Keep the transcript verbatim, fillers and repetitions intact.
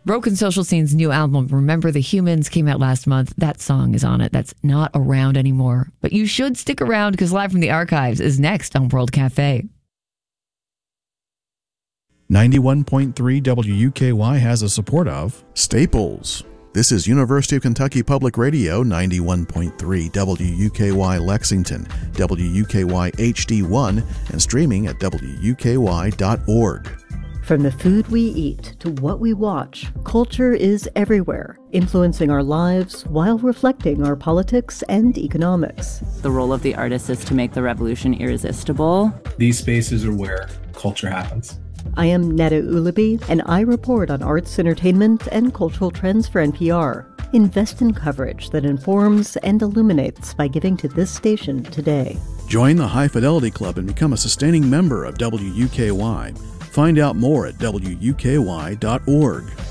Broken Social Scene's new album, Remember the Humans, came out last month. That song is on it. That's not around anymore. But you should stick around because Live from the Archives is next on World Cafe. ninety-one point three W U K Y has a support of Staples. This is University of Kentucky Public Radio, ninety-one point three W U K Y Lexington, W U K Y H D one, and streaming at W U K Y dot org. From the food we eat to what we watch, culture is everywhere, influencing our lives while reflecting our politics and economics. The role of the artist is to make the revolution irresistible. These spaces are where culture happens. I am Netta Ulaby, and I report on arts, entertainment, and cultural trends for N P R. Invest in coverage that informs and illuminates by giving to this station today. Join the High Fidelity Club and become a sustaining member of W U K Y. Find out more at W U K Y dot org.